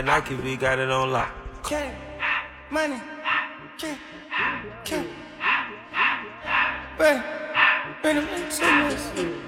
Nike, we got it on lock. Okay, money, okay, okay. But, wait a minute, say this.